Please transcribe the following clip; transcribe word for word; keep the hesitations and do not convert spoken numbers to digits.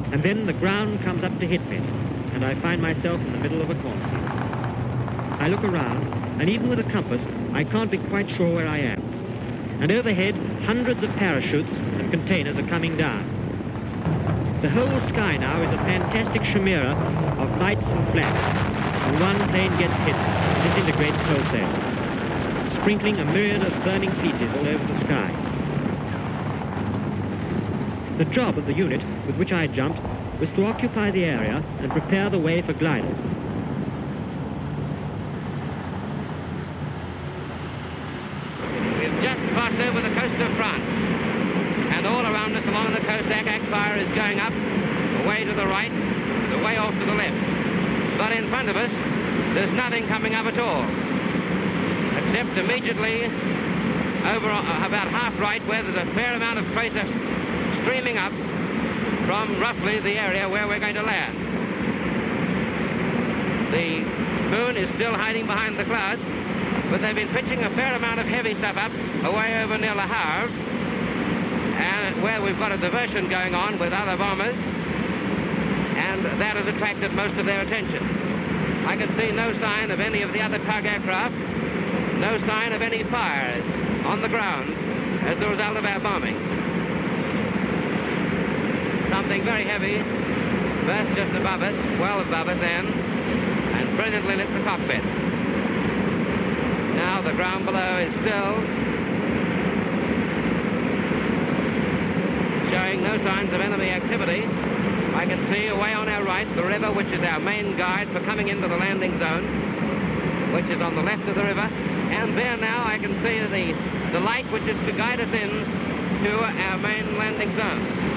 And then the ground comes up to hit me, and I find myself in the middle of a cornfield. I look around, and even with a compass, I can't be quite sure where I am. And overhead, hundreds of parachutes and containers are coming down. The whole sky now is a fantastic chimera of lights and flashes. When one plane gets hit, it disintegrates wholesale, sprinkling a myriad of burning pieces all over the sky. The job of the unit with which I jumped was to occupy the area and prepare the way for gliders. We've just crossed over the coast of France, and all around us along the coast, ack-ack fire is going up, away to the right, the way off to the left. But in front of us, there's nothing coming up at all, except immediately over uh, about half right, where there's a fair amount of tracer streaming up from roughly the area where we're going to land. The moon is still hiding behind the clouds, but they've been pitching a fair amount of heavy stuff up away over near Le Havre, and where we've got a diversion going on with other bombers, and that has attracted most of their attention. I can see no sign of any of the other tug aircraft, no sign of any fires on the ground as a result of our bombing. Something very heavy burst just above us, well above us then, and brilliantly lit the cockpit. Now the ground below is still, showing no signs of enemy activity. I can see away on our right the river, which is our main guide for coming into the landing zone, which is on the left of the river. And there now I can see the, the light which is to guide us in to our main landing zone.